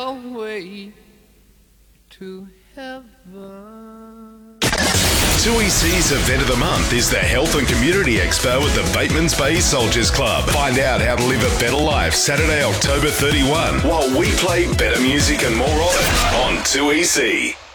your way to heaven. 2EC's event of the month is the Health and Community Expo at the Batemans Bay Soldiers Club. Find out how to live a better life Saturday, October 31, while we play better music and more of it on 2EC.